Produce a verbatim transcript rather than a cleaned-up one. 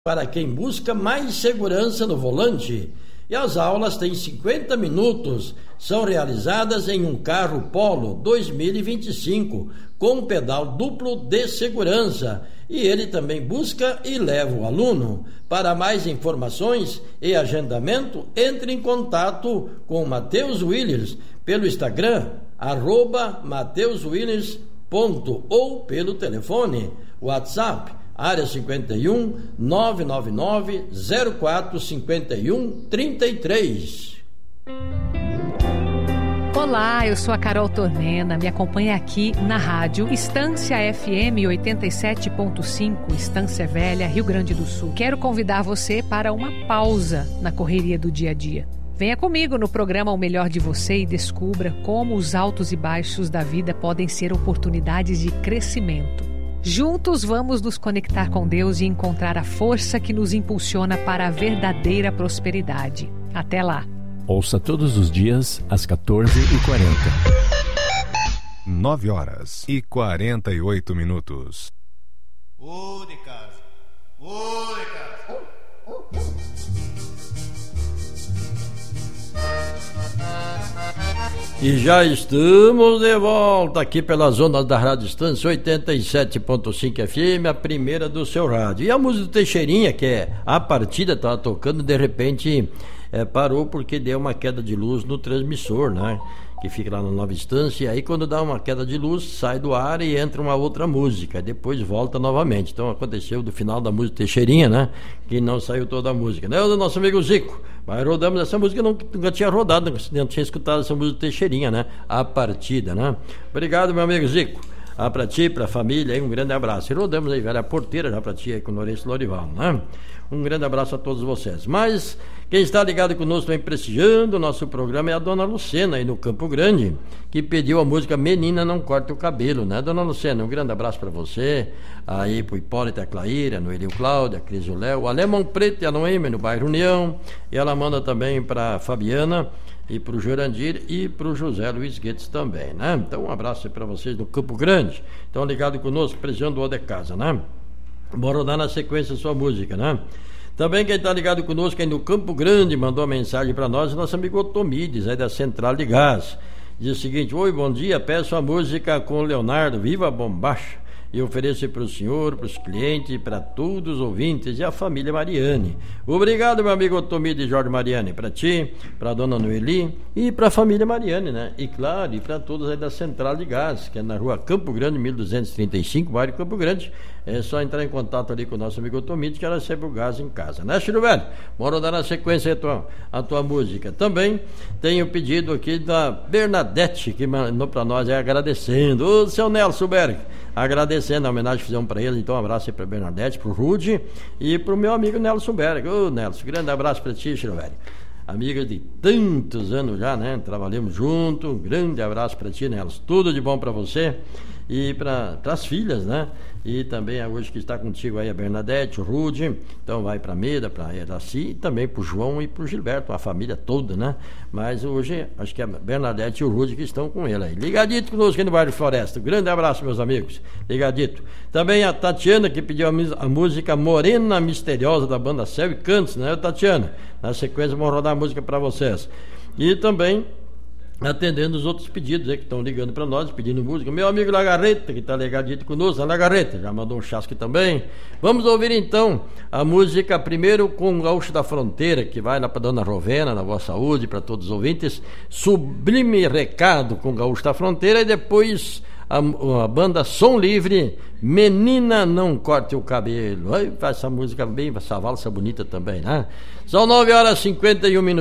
para quem busca mais segurança no volante. E as aulas têm cinquenta minutos, são realizadas em um carro Polo dois mil e vinte e cinco, com pedal duplo de segurança, e ele também busca e leva o aluno. Para mais informações e agendamento, entre em contato com Matheus Willers pelo Instagram, arroba Matheus Willers ponto, ou pelo telefone, WhatsApp, área cinquenta e um, nove nove nove, zero quatro cinco um, três três. Olá, eu sou a Carol Tornena, me acompanha aqui na rádio Estância F M oitenta e sete ponto cinco, Estância Velha, Rio Grande do Sul. Quero convidar você para uma pausa na correria do dia a dia. Venha comigo no programa O Melhor de Você e descubra como os altos e baixos da vida podem ser oportunidades de crescimento. Juntos vamos nos conectar com Deus e encontrar a força que nos impulsiona para a verdadeira prosperidade. Até lá! Ouça todos os dias às quatorze e quarenta. nove horas e quarenta e oito minutos. Ô de casa, ô de casa. E já estamos de volta aqui pela zona da Rádio Estância oitenta e sete ponto cinco F M, a primeira do seu rádio. E a música do Teixeirinha, que é A Partida, estava tocando, de repente é, parou porque deu uma queda de luz no transmissor, né? Que fica lá na Nova Estância, e aí quando dá uma queda de luz, sai do ar e entra uma outra música, depois volta novamente. Então aconteceu do final da música Teixeirinha, né? Que não saiu toda a música, né? O do nosso amigo Zico, mas rodamos essa música, não, nunca tinha rodado, não tinha escutado essa música Teixeirinha, né? A Partida, né? Obrigado, meu amigo Zico. Ah, pra ti, pra família, aí, um grande abraço. E rodamos aí, velha porteira, já pra ti aí com o Lourenço Lorival, né? Um grande abraço a todos vocês. Mas quem está ligado conosco, vem prestigiando o nosso programa, é a dona Lucena, aí no Campo Grande, que pediu a música Menina Não Corta o Cabelo, né, dona Lucena? Um grande abraço para você, aí pro Hipólito, a Claíra, no Elio Cláudia, a Cris, o Léo, o Alemão Preto e a Noêmia, no bairro União, e ela manda também para Fabiana, e para o Jurandir e para o José Luiz Guedes também, né? Então um abraço para vocês no Campo Grande. Estão ligados conosco, prestigiando o de casa, né? Bora dar na sequência a sua música, né? Também quem está ligado conosco aí no Campo Grande mandou uma mensagem para nós, nosso amigo Otomides, aí da Central de Gás. Diz o seguinte: oi, bom dia, peço a música com o Leonardo, Viva Bombacha, e ofereço para o senhor, para os clientes, para todos os ouvintes e a família Mariane. Obrigado, meu amigo Otomide Jorge Mariane, para ti, para a dona Noeli e para a família Mariane, né? E claro, e para todos aí da Central de Gás, que é na rua Campo Grande, mil duzentos e trinta e cinco, bairro Campo Grande. É só entrar em contato ali com o nosso amigo Otomide, que ela recebe o gás em casa, né, Chiru Velho? Bora dar na sequência a tua, a tua música. Também tem o pedido aqui da Bernadette, que mandou para nós, é agradecendo. Ô, seu Nelson Berg, agradecendo a homenagem que fizemos para ele. Então um abraço aí para Bernadette, para o Rudy e para o meu amigo Nelson Berg. Ô, Nelson, grande abraço para ti, Chiru Velho. Amiga de tantos anos já, né? Trabalhamos junto. Um grande abraço para ti, Nelson. Tudo de bom para você e para as filhas, né? E também hoje que está contigo aí a Bernadette, o Rudy, então vai para a Meda, para a Iraci, e também para o João e para o Gilberto, a família toda, né? Mas hoje acho que é a Bernadette e o Rudy que estão com ele aí. Ligadito conosco aqui no bairro Floresta. Grande abraço, meus amigos. Ligadito. Também a Tatiana, que pediu a, a música Morena Misteriosa da banda Céu e Cantos, né, Tatiana? Na sequência vamos rodar a música para vocês. E também atendendo os outros pedidos aí que estão ligando para nós, pedindo música. Meu amigo Lagarreta, que está ligadito conosco, a Lagarreta, já mandou um chasque também. Vamos ouvir então a música primeiro com o Gaúcho da Fronteira, que vai lá para Dona Rovena, na Boa Saúde, para todos os ouvintes. Sublime Recado com o Gaúcho da Fronteira, e depois a, a banda Som Livre, Menina Não Corte o Cabelo. Ai, faz essa música bem, essa valsa bonita também, né? São nove horas e cinquenta e um minutos.